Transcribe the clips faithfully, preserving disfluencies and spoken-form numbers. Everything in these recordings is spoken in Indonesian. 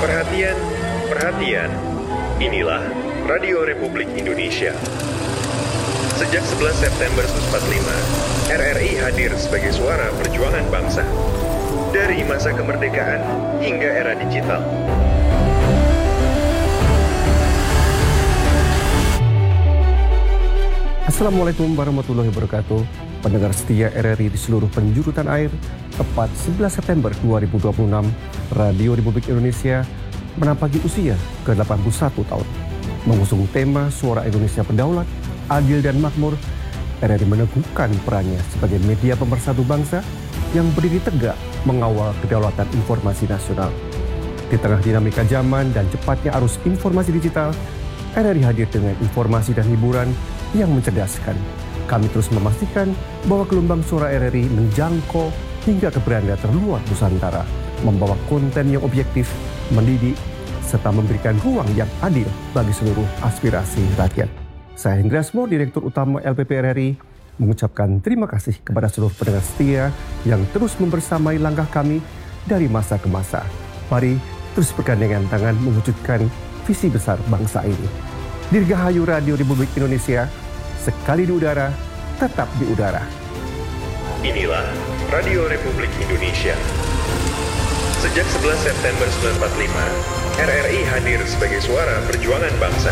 Perhatian, perhatian. Inilah Radio Republik Indonesia. Sejak sebelas September seribu sembilan ratus empat puluh lima, R R I hadir sebagai suara perjuangan bangsa. Dari masa kemerdekaan hingga era digital. Assalamualaikum warahmatullahi wabarakatuh. Pendengar setia R R I di seluruh penjuru tanah air, tepat sebelas September dua ribu dua puluh enam, Radio Republik Indonesia menampaki usia ke delapan puluh satu tahun. Mengusung tema Suara Indonesia Berdaulat, Adil dan Makmur, R R I meneguhkan perannya sebagai media pemersatu bangsa yang berdiri tegak mengawal kedaulatan informasi nasional. Di tengah dinamika zaman dan cepatnya arus informasi digital, R R I hadir dengan informasi dan hiburan yang mencerdaskan. Kami terus memastikan bahwa gelombang suara R R I menjangkau hingga ke beranda terluar Nusantara, membawa konten yang objektif, mendidik, serta memberikan ruang yang adil bagi seluruh aspirasi rakyat. Saya Hendra Asmor, Direktur Utama L P P R R I, mengucapkan terima kasih kepada seluruh pendengar setia yang terus membersamai langkah kami dari masa ke masa. Mari terus bergandengan tangan mewujudkan visi besar bangsa ini. Dirgahayu Radio Republik Indonesia, sekali di udara, tetap di udara. Inilah Radio Republik Indonesia. Sejak sebelas September seribu sembilan ratus empat puluh lima, R R I hadir sebagai suara perjuangan bangsa.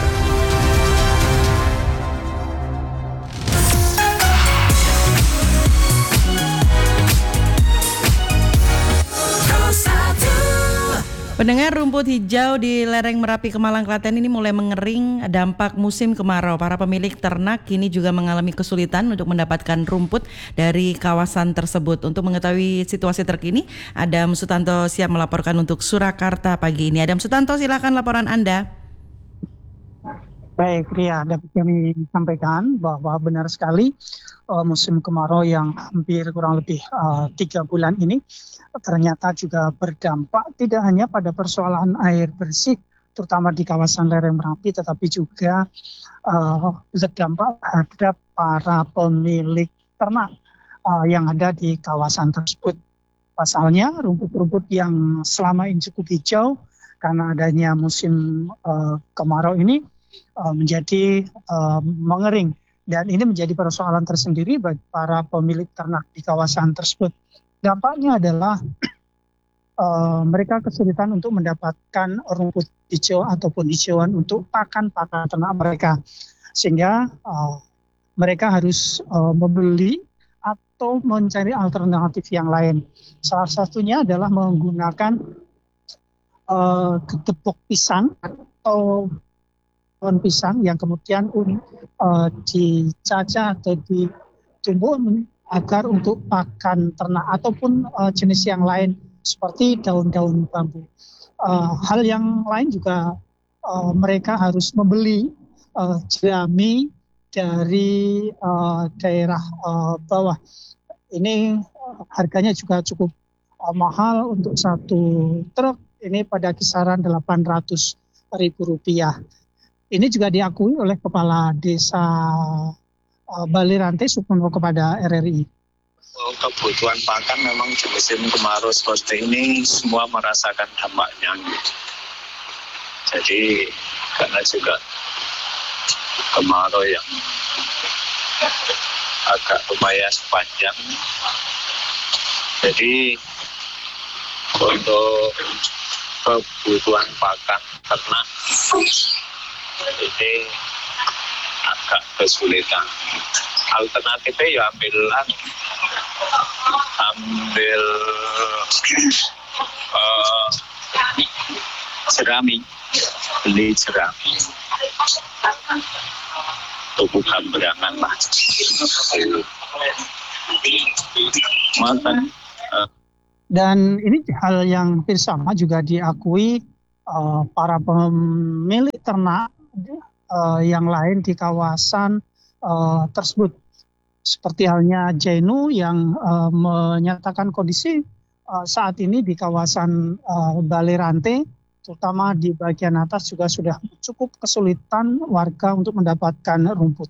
Pendengar, rumput hijau di lereng Merapi Kemalang Klaten ini mulai mengering dampak musim kemarau. Para pemilik ternak kini juga mengalami kesulitan untuk mendapatkan rumput dari kawasan tersebut. Untuk mengetahui situasi terkini, Adam Sutanto siap melaporkan untuk Surakarta pagi ini. Adam Sutanto, silakan laporan Anda. Baik, Ria, dapat kami sampaikan bahwa benar sekali uh, musim kemarau yang hampir kurang lebih uh, tiga bulan ini ternyata juga berdampak tidak hanya pada persoalan air bersih, terutama di kawasan lereng Merapi, tetapi juga uh, berdampak terhadap para pemilik ternak uh, yang ada di kawasan tersebut. Pasalnya, rumput-rumput yang selama ini cukup hijau karena adanya musim uh, kemarau ini uh, menjadi uh, mengering. Dan ini menjadi persoalan tersendiri bagi para pemilik ternak di kawasan tersebut. Dampaknya adalah uh, mereka kesulitan untuk mendapatkan rumput hijau ataupun hijauan untuk pakan-pakan ternak mereka. Sehingga uh, mereka harus uh, membeli atau mencari alternatif yang lain. Salah satunya adalah menggunakan uh, gedebok pisang atau pohon pisang yang kemudian uh, dicacah atau ditumbuk agar untuk pakan ternak ataupun uh, jenis yang lain seperti daun-daun bambu. Uh, hal yang lain juga uh, mereka harus membeli uh, jerami dari uh, daerah uh, bawah. Ini uh, harganya juga cukup uh, mahal untuk satu truk. Ini pada kisaran delapan ratus ribu rupiah. Ini juga diakui oleh Kepala Desa uh, Balirante Supono kepada R R I. Kebutuhan pakan memang di musim kemarau seperti ini semua merasakan dampaknya. Jadi karena juga kemarau yang agak lumayan panjang, jadi untuk kebutuhan pakan ternak ini agak kesulitan. Alternatifnya ya ambil ambil uh, jerami, beli jerami untuk bukan berangan lah. Makan. Dan ini hal yang hampir sama juga diakui uh, para pemilik ternak uh, yang lain di kawasan uh, tersebut. Seperti halnya Jainu yang uh, menyatakan kondisi uh, saat ini di kawasan uh, Balirante, terutama di bagian atas juga sudah cukup kesulitan warga untuk mendapatkan rumput.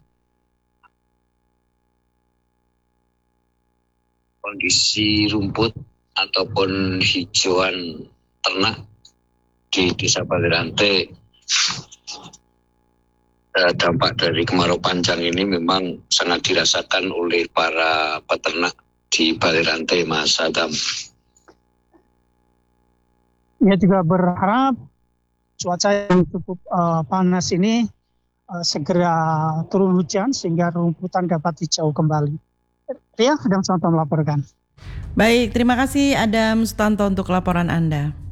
Kondisi rumput ataupun hijauan ternak di Desa Balirante, eh, dampak dari kemarau panjang ini memang sangat dirasakan oleh para peternak di Balirante, Mas Adam. Ia juga berharap cuaca yang cukup uh, panas ini uh, segera turun hujan sehingga rumputan dapat hijau kembali. Ria, Adam Sutanto melaporkan. Baik, terima kasih Adam Sutanto untuk laporan Anda.